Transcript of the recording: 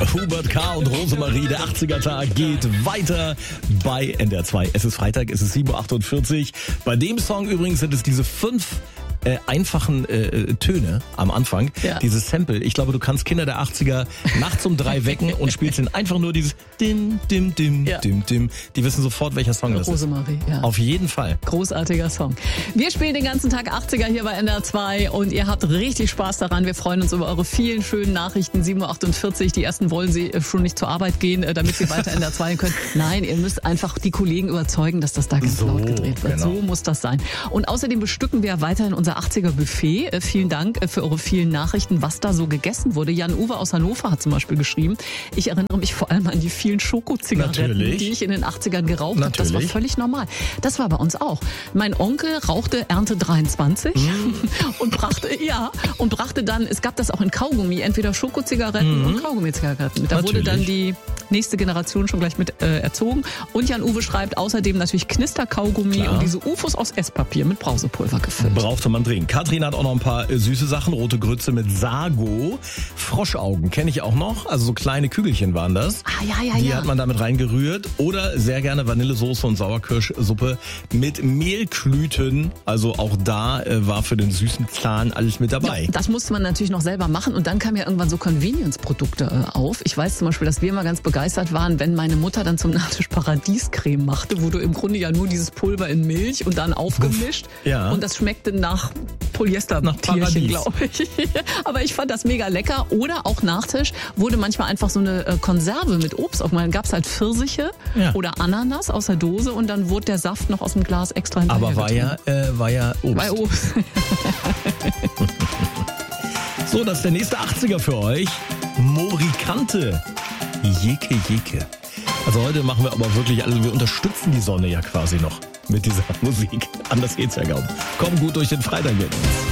Hubert K. und Rosemarie. Der 80er-Tag geht weiter bei NDR 2. Es ist Freitag, es ist 7.48 Uhr. Bei dem Song übrigens sind es diese 5 einfachen Töne am Anfang, dieses Sample. Ich glaube, du kannst Kinder der 80er nachts um 3 wecken und spielst ihnen einfach nur dieses Dim, Dim, Dim, Dim, Dim. Die wissen sofort, welcher Song das ist. Rosemarie, ja. Auf jeden Fall. Großartiger Song. Wir spielen den ganzen Tag 80er hier bei NDR 2 und ihr habt richtig Spaß daran. Wir freuen uns über eure vielen schönen Nachrichten. 7.48 Uhr. Die ersten wollen sie schon nicht zur Arbeit gehen, damit sie weiter NDR 2 können. Nein, ihr müsst einfach die Kollegen überzeugen, dass das da ganz laut gedreht wird. Genau. So muss das sein. Und außerdem bestücken wir weiterhin unser 80er Buffet. Vielen Dank für eure vielen Nachrichten, was da so gegessen wurde. Jan-Uwe aus Hannover hat zum Beispiel geschrieben, ich erinnere mich vor allem an die vielen Schokozigaretten, die ich in den 80ern geraucht habe. Das war völlig normal. Das war bei uns auch. Mein Onkel rauchte Ernte 23 und brachte dann, es gab das auch in Kaugummi, entweder Schokozigaretten und Kaugummi-Zigaretten. Da wurde dann die nächste Generation schon gleich mit erzogen. Und Jan-Uwe schreibt außerdem natürlich Knister-Kaugummi und diese UFOs aus Esspapier mit Brausepulver gefüllt. Brauchte man dringend. Katrin hat auch noch ein paar süße Sachen. Rote Grütze mit Sago. Froschaugen kenne ich auch noch. Also so kleine Kügelchen waren das. Die hat man damit reingerührt. Oder sehr gerne Vanillesoße und Sauerkirschsuppe mit Mehlklüten. Also auch da war für den süßen Zahn alles mit dabei. Ja, das musste man natürlich noch selber machen. Und dann kamen ja irgendwann so Convenience-Produkte auf. Ich weiß zum Beispiel, dass wir mal ganz begeistert waren, wenn meine Mutter dann zum Nachtisch Paradiescreme machte, wo du im Grunde ja nur dieses Pulver in Milch und dann aufgemischt. Und das schmeckte nach Polyester-Tierchen, glaube ich. Aber ich fand das mega lecker. Oder auch Nachtisch wurde manchmal einfach so eine Konserve mit Obst aufgemacht. Dann gab es halt Pfirsiche oder Ananas aus der Dose und dann wurde der Saft noch aus dem Glas extra hinterher Aber war ja Obst. Bei Obst. So, das ist der nächste 80er für euch. Morikante. Jeke, Jeke. Also heute machen wir aber wirklich, also wir unterstützen die Sonne ja quasi noch mit dieser Musik. Anders geht's ja kaum. Komm gut durch den Freitag jetzt.